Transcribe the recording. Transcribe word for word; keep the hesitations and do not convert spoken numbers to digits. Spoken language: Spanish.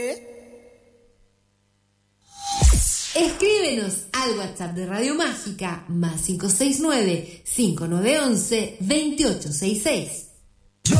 Escríbenos al WhatsApp de Radio Mágica más cinco seis nueve, cinco nueve uno uno, dos ocho seis seis.